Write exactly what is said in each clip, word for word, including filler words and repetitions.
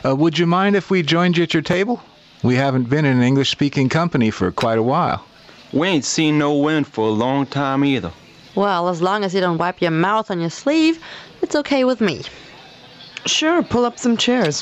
Uh, would you mind if we joined you at your table? We haven't been in an English-speaking company for quite a while. We ain't seen no wind for a long time either. Well, as long as you don't wipe your mouth on your sleeve, it's okay with me. Sure, pull up some chairs.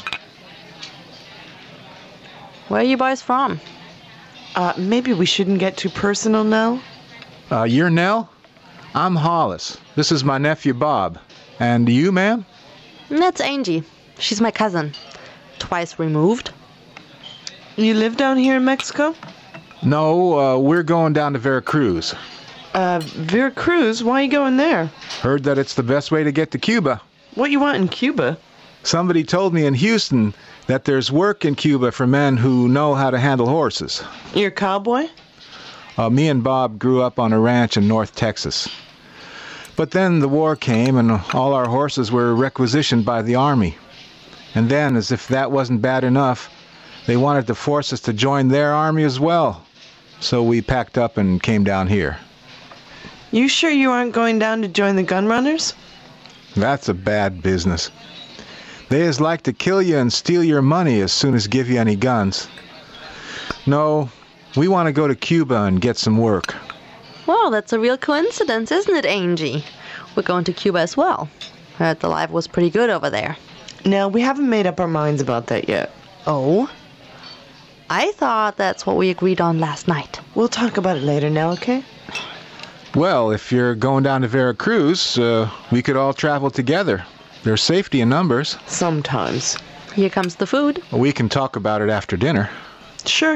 Where are you boys from? Uh, maybe we shouldn't get too personal, Nell? Uh, you're Nell? I'm Hollis. This is my nephew, Bob. And you, ma'am? That's Angie. She's my cousin. Twice removed. You live down here in Mexico? No, uh, we're going down to Veracruz. Uh, Veracruz? Why are you going there? Heard that it's the best way to get to Cuba. What you want in Cuba? Somebody told me in Houston that there's work in Cuba for men who know how to handle horses. You're a cowboy? Uh, me and Bob grew up on a ranch in North Texas. But then the war came and all our horses were requisitioned by the Army. And then, as if that wasn't bad enough, they wanted to force us to join their army as well. So we packed up and came down here. You sure you aren't going down to join the gun runners? That's a bad business. They is like to kill you and steal your money as soon as give you any guns. No, we want to go to Cuba and get some work. Well, that's a real coincidence, isn't it, Angie? We're going to Cuba as well. Heard the life was pretty good over there. No, we haven't made up our minds about that yet. Oh? I thought that's what we agreed on last night. We'll talk about it later now, okay? Well, if you're going down to Veracruz, uh, we could all travel together. There's safety in numbers. Sometimes. Here comes the food. We can talk about it after dinner. Sure.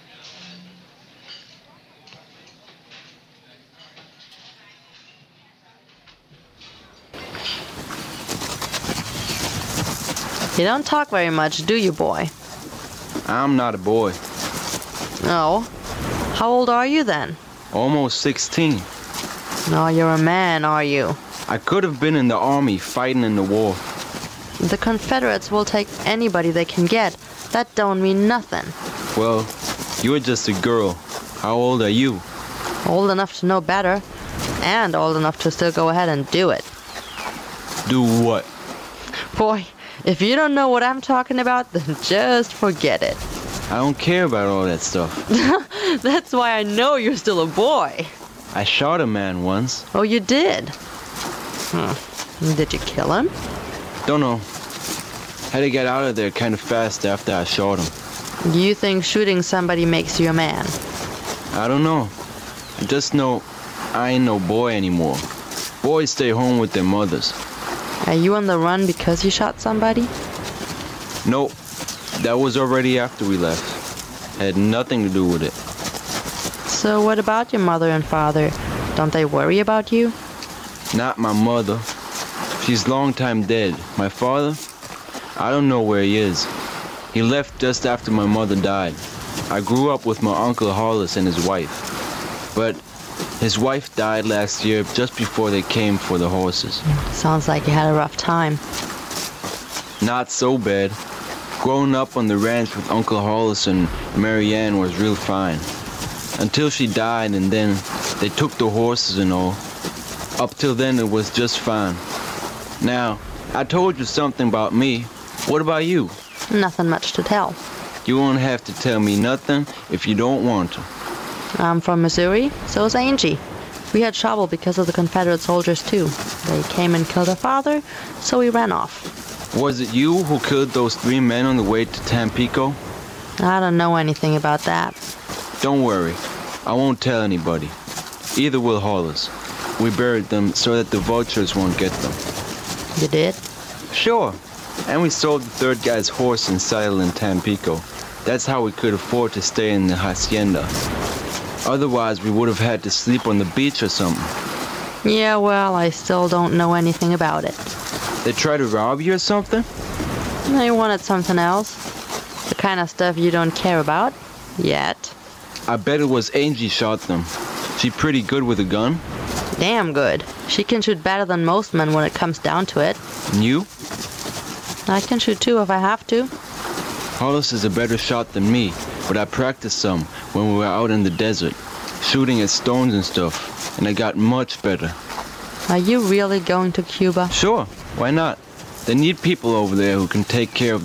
You don't talk very much, do you, boy? I'm not a boy. No. How old are you then? Almost sixteen. No, you're a man, are you? I could have been in the army fighting in the war. The Confederates will take anybody they can get. That don't mean nothing. Well, you're just a girl. How old are you? Old enough to know better, and old enough to still go ahead and do it. Do what? Boy, if you don't know what I'm talking about, then just forget it. I don't care about all that stuff. That's why I know you're still a boy. I shot a man once. Oh, you did? Hmm. Did you kill him? Don't know. Had to get out of there kind of fast after I shot him. Do you think shooting somebody makes you a man? I don't know. I just know I ain't no boy anymore. Boys stay home with their mothers. Are you on the run because you shot somebody? Nope. That was already after we left. Had nothing to do with it. So what about your mother and father? Don't they worry about you? Not my mother. She's long time dead. My father? I don't know where he is. He left just after my mother died. I grew up with my Uncle Hollis and his wife. But his wife died last year just before they came for the horses. Sounds like you had a rough time. Not so bad. Growing up on the ranch with Uncle Hollis and Mary Ann was real fine. Until she died, and then they took the horses and all. Up till then it was just fine. Now, I told you something about me. What about you? Nothing much to tell. You won't have to tell me nothing if you don't want to. I'm from Missouri, so is Angie. We had trouble because of the Confederate soldiers too. They came and killed our father, so we ran off. Was it you who killed those three men on the way to Tampico? I don't know anything about that. Don't worry. I won't tell anybody. Either will Hollis. We buried them so that the vultures won't get them. You did? Sure. And we sold the third guy's horse and saddle in Tampico. That's how we could afford to stay in the hacienda. Otherwise, we would have had to sleep on the beach or something. Yeah, well, I still don't know anything about it. They tried to rob you or something? They wanted something else. The kind of stuff you don't care about. Yet. I bet it was Angie shot them. She pretty good with a gun? Damn good. She can shoot better than most men when it comes down to it. And you? I can shoot too if I have to. Hollis is a better shot than me, but I practiced some when we were out in the desert, shooting at stones and stuff, and I got much better. Are you really going to Cuba? Sure, why not? They need people over there who can take care of the